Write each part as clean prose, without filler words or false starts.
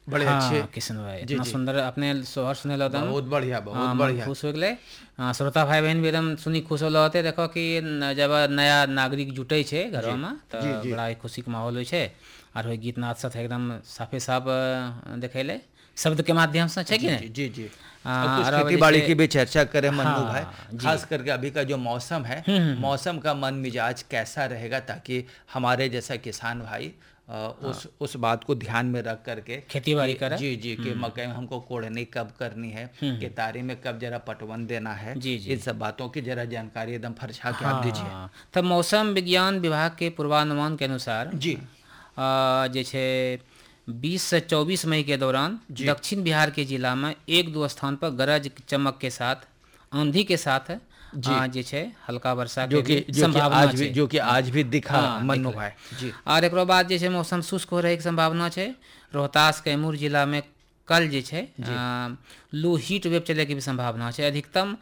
बड़े अच्छे। किशन भाई जी इतना जी, सुंदर अपने सोहर सुने लो एकदम बहुत बढ़िया बहुत मन बढ़िया। खुश हो गए। श्रोता भाई बहन भी एकदम सुनी खुश होलो होते। देखो कि जब नया नागरिक जुटे छे घरों जी में तो जी जी। बड़ा ही खुशी के माहौल हो छे। और वही गीत नाद साथ एकदम साफे साफ देखेले शब्द के माध्यम से छे कि जी नहीं। जी जी जी। अब कुछ और अब खेती बाड़ी जैसे की भी चर्चा करें मन्नू भाई, हाँ जी। खास करके अभी का जो मौसम है, मौसम का मन मिजाज कैसा रहेगा, ताकि हमारे जैसा किसान भाई उस बात को ध्यान में रख करके खेती बाड़ी कि करे। जी जी, कि मकई में हमको कोड़नी कब करनी है, केतारी में कब जरा पटवन देना है, जी इन जी। सब बातों की जरा जानकारी एकदम फरछा के आप दीजिए। हाँ तो मौसम विज्ञान विभाग के पूर्वानुमान के अनुसार जी जे छे 20 से 24 मई के दौरान जी दक्षिण बिहार के जिला में एक दो स्थान पर गरज चमक के साथ आंधी के साथ जी, जे छे हल्का वर्षा जो के कि भी संभावना छे। जो कि आज भी दिखा हाँ मन्नू दिख भाई। जी रहा। और एक बाद जे छे मौसम शुष्क हो रहे की संभावना छे। रोहतास कैमूर जिला में कल जे छे लो हीट वेव चले की भी संभावना छे। अधिकतम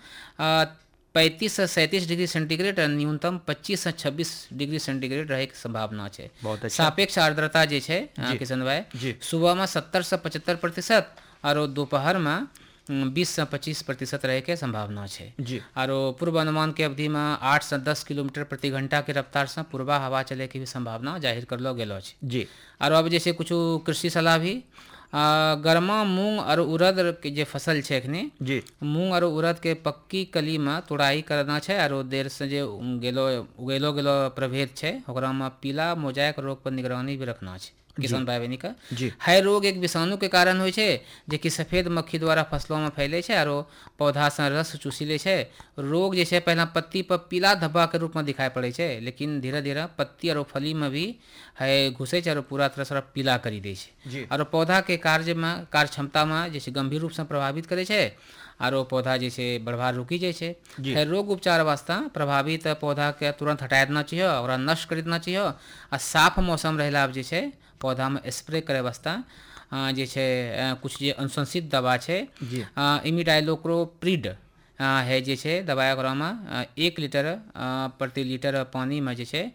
35 से 37 डिग्री सेंटीग्रेड और न्यूनतम 25 से 26 डिग्री सेंटीग्रेड रहे की संभावना छे। बहुत अच्छा। सापेक्ष आर्द्रता जे छे जी किशन भाई जी सुबह में 70 से 75% और दोपहर में 20 से 25% रहे के संभावना छे। जी और पूर्वानुमान के अवधि में 8 से 10 किलोमीटर प्रति घंटा के रफ्तार से पूर्वा हवा चले की भी संभावना जाहिर करलो गेलो छे। जी और अब जैसे कुछ कृषि सलाह भी गर्मा मूंग और उड़द के जे फसल छे एखनी जी मूंग और उड़द के पक्की कली में तुड़ाई करना छे। और देर से जे उगेलो गेलो प्रभेद छे ओकरा में पीला मोजाइक रोग पर निगरानी भी रखना छे किसान भाई बहनी का। जी है रोग एक विषाणु के कारण होय छे जे कि सफेद मक्खी द्वारा फसलों में फैले छे और पौधा से रस चूसी ले छे। रोग जैसे पहला पत्ती पर पीला धब्बा के रूप में दिखाई पड़े छे, लेकिन धीरे धीरे पत्ती और फली में भी है घुसे छे और पूरा तरह से पीला करी दे छे। जी और पौधा के कार्य क्षमता में जैसे गंभीर रूप से प्रभावित करे छे और वो पौधा जैसे बढ़वार रुकी जाए छे। है रोग उपचार वास्ते प्रभावित पौधा के तुरंत हटा देना चाहिए और नष्ट कर देना चाहिए। और साफ मौसम रहला जे छे पौधा में स्प्रे करे वास्ते जे छे कुछ जे अनुशंसित दवा छे इमिडाइलोक्लोप्रिड है जे छे दवाई ओकरा में 1 लीटर प्रति लीटर पानी में जे छे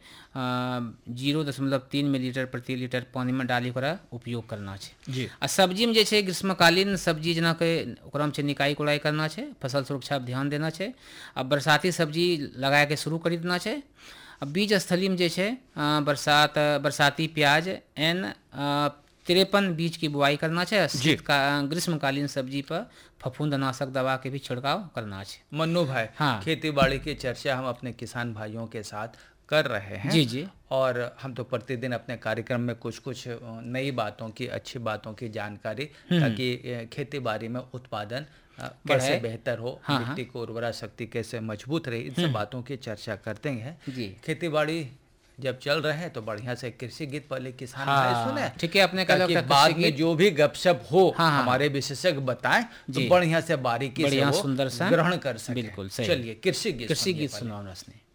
0.3 मिलीलीटर प्रति लीटर पानी में डाली ओकरा उपयोग करना छे। जी आ सब्जी में जे छे ग्रीष्मकालीन सब्जी जना के ओकरा में छे निकाई कोड़ाई करना छे, फसल सुरक्षा पर ध्यान देना छे। आ बरसाती सब्जी लगाए के शुरू कर देना छे। बीज स्थली में जे छे बरसाती प्याज N53 बीज की बुआई करना छे। ग्रीष्मकालीन सब्जी पर फफूंदनाशक दवा के भी छिड़काव करना छे। मन्नू भाई, हाँ खेती बाड़ी की चर्चा हम अपने किसान भाइयों के साथ कर रहे हैं। जी जी। और हम तो प्रतिदिन अपने कार्यक्रम में कुछ कुछ नई बातों की, अच्छी बातों की जानकारी, ताकि खेती बाड़ी में उत्पादन कैसे बेहतर हो, मिट्टी को उर्वरा शक्ति कैसे मजबूत रहे, इन सब बातों की चर्चा करते हैं। खेती बाड़ी जब चल रहे हैं तो बढ़िया से कृषि गीत पहले किसान भाई सुने, ठीक है अपने ताकि बाद में जो भी गपशप हो हमारे विशेषज्ञ बताएं तो बढ़िया से बारीकी से वो सुंदर सा ग्रहण कर सके। बिल्कुल सही। चलिए कृषि गीत सुनाओ।